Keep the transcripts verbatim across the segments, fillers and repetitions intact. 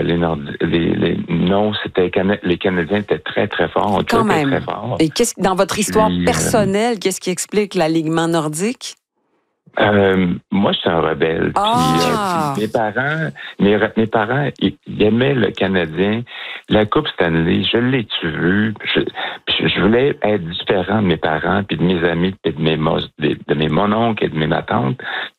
les, Nord... les, les non, c'était Cana... les Canadiens étaient très très forts. On Quand même. Très forts. Et qu'est-ce dans votre histoire Puis, personnelle, euh... qu'est-ce qui explique l'alignement nordique? Euh, moi, je suis un rebelle. Ah. Puis, euh, puis mes parents, mes, mes parents, ils, ils aimaient le Canadien. La Coupe Stanley, je l'ai-tu vu? Je, je, je voulais être différent de mes parents, puis de mes amis, puis de mes, de, de mes mononcles et de mes ma tante.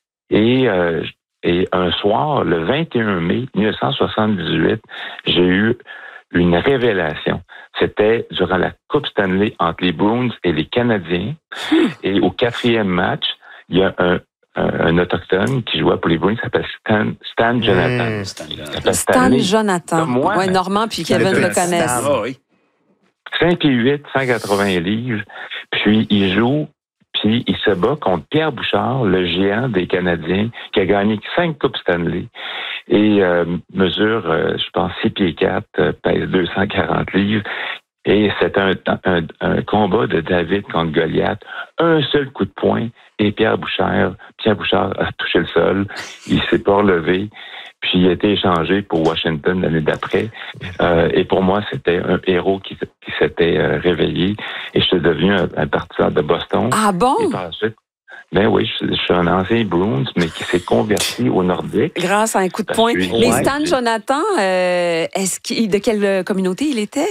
Et, euh, et un soir, le vingt et un mai mille neuf cent soixante-dix-huit, j'ai eu une révélation. C'était durant la Coupe Stanley entre les Bruins et les Canadiens. Hum. Et au quatrième match, il y a un, un, un autochtone qui jouait pour les Bruins, qui s'appelle Stan, Stan Jonathan. Mmh, Stan, Stan Jonathan. Moi, oui, Normand puis Kevin le connaissent. Ah, oui. cinq pieds huit, cent quatre-vingts livres. Puis il joue, puis il se bat contre Pierre Bouchard, le géant des Canadiens, qui a gagné cinq Coupes Stanley. Et euh, mesure, euh, je pense, six pieds quatre, euh, pèse deux cent quarante livres. Et c'est un, un, un combat de David contre Goliath. Un seul coup de poing et Pierre Bouchard, Pierre Bouchard a touché le sol. Il s'est pas relevé. Puis il a été échangé pour Washington l'année d'après. Euh, et pour moi, c'était un héros qui, qui s'était euh, réveillé. Et je suis devenu un, un partisan de Boston. Ah bon? Et par la suite, ben oui, je, je suis un ancien Bruins, mais qui s'est converti au Nordique. Grâce à un coup de poing. Mais ouais, Stan Jonathan, euh, est-ce qu'il, de quelle communauté il était?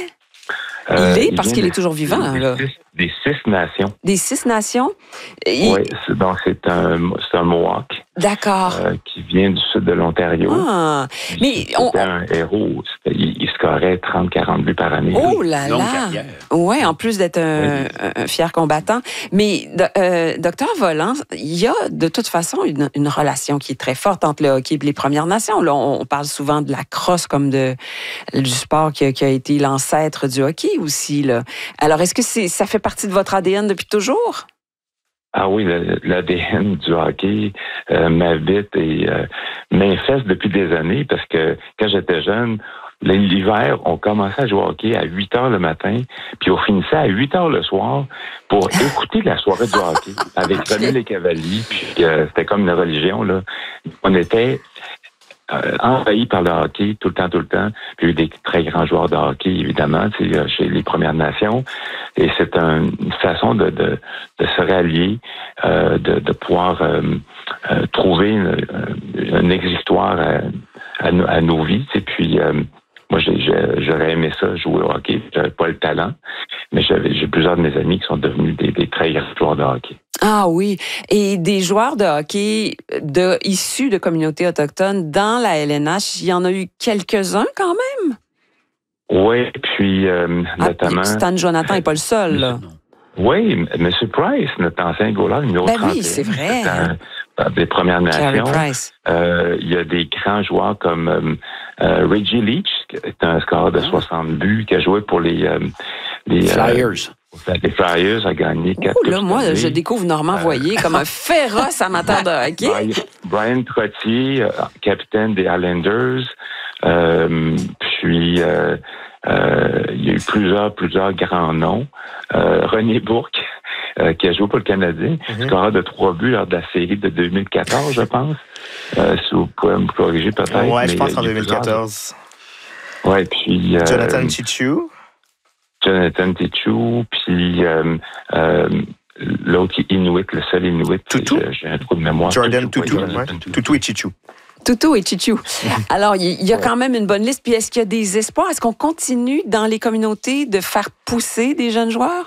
Il euh, est, parce qu'il est toujours vivant. Des, là. Six, des six nations. Des six nations? Oui, c'est, donc c'est un, c'est un Mohawk. D'accord. Euh, qui vient du sud de l'Ontario. Ah, mais c'était on... un héros. C'était, il, il scorait trente à quarante buts par année. Oh là là! Oui, en plus d'être un, oui. un fier combattant. Mais, euh, docteur Volant, il y a de toute façon une, une relation qui est très forte entre le hockey et les Premières Nations. Là, on, on parle souvent de la crosse comme de, du sport qui a, qui a été l'ancêtre du hockey aussi. Là. Alors, est-ce que c'est, ça fait partie de votre A D N depuis toujours? Ah oui, l'A D N du hockey euh, m'habite et euh, m'infeste depuis des années parce que quand j'étais jeune, l'hiver, on commençait à jouer au hockey à huit heures le matin, puis on finissait à huit heures le soir pour écouter la soirée du hockey avec René Lécavalli, puis euh, c'était comme une religion, là. On était Euh, envahi par le hockey tout le temps, tout le temps. Puis il y a eu des très grands joueurs de hockey, évidemment, chez les Premières Nations. Et c'est un, une façon de, de, de se rallier, euh, de, de pouvoir euh, euh, trouver une, une exutoire à, à, à nos vies. Et puis, euh, moi, j'ai, j'ai, j'aurais aimé ça, jouer au hockey. J'avais pas le talent, mais j'avais, j'ai plusieurs de mes amis qui sont devenus des, des très grands joueurs de hockey. Ah oui, et des joueurs de hockey de, issus de communautés autochtones dans la L N H, il y en a eu quelques-uns quand même? Oui, puis euh, ah, notamment... Stan Jonathan n'est pas le seul, là. Oui, M. Price, notre ancien goaler, numéro ben trente et un. Oui, c'est vrai. Dans, dans des Premières Nations. Euh, il y a des grands joueurs comme euh, euh, Reggie Leach, qui est un scoreur de soixante buts, qui a joué pour les... Euh, les Flyers. Euh, Les Flyers a gagné quatre Ouh, là, moi, années. Je découvre Normand Voyer euh... comme un féroce amateur de hockey. Brian, Brian Trottier, capitaine des Islanders. Euh, puis, euh, euh, il y a eu plusieurs, plusieurs grands noms. Euh, René Bourque, euh, qui a joué pour le Canadien, mm-hmm. scoreur de trois buts lors de la série de deux mille quatorze, je pense. Euh, si vous pouvez me corriger peut-être. Oui, je pense en deux mille quatorze. Oui, puis... Euh, Jonathan Chichou. Jonathan Tichou, puis euh, euh, l'autre Inuit, le seul Inuit. Toutou. J'ai un trou de mémoire. Jordan Toutou. Ouais. Toutou et Chichou. Toutou et Chichou. Alors, il y a quand même une bonne liste. Puis est-ce qu'il y a des espoirs? Est-ce qu'on continue dans les communautés de faire pousser des jeunes joueurs?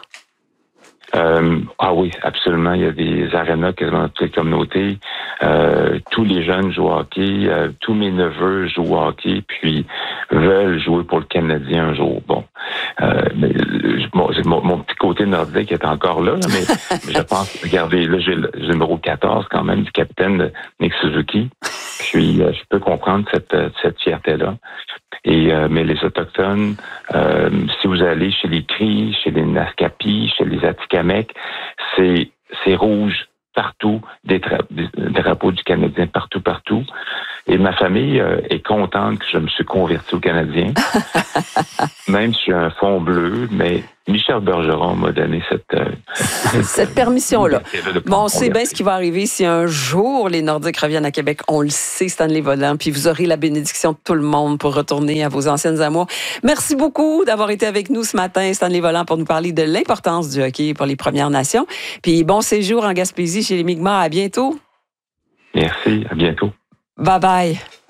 Euh, ah oui, absolument. Il y a des arénas quasiment dans toutes les communautés. Euh, tous les jeunes jouent au hockey. Euh, tous mes neveux jouent au hockey, puis veulent jouer pour le Canadien un jour. Bon, euh, mais bon, mon, mon petit côté nordique est encore là, là mais, mais je pense, regardez, là j'ai le, j'ai le numéro quatorze quand même du capitaine Nick Suzuki. Puis euh, je peux comprendre cette, cette fierté-là. Et euh, mais les Autochtones, euh, si vous allez chez les Cris, chez les Naskapi, chez les Atikamekw, c'est c'est rouge partout, des, tra- des drapeaux du Canadien partout, partout. Et ma famille euh, est contente que je me suis converti au Canadien. Même si je suis un fond bleu, mais Michel Bergeron m'a donné cette... Euh, cette permission-là. Bon, on sait bien ce qui va arriver si un jour les Nordiques reviennent à Québec. On le sait, Stanley Volant, puis vous aurez la bénédiction de tout le monde pour retourner à vos anciennes amours. Merci beaucoup d'avoir été avec nous ce matin, Stanley Volant, pour nous parler de l'importance du hockey pour les Premières Nations. Puis bon séjour en Gaspésie chez les Mi'kmaq. À bientôt. Merci, à bientôt. Bye bye.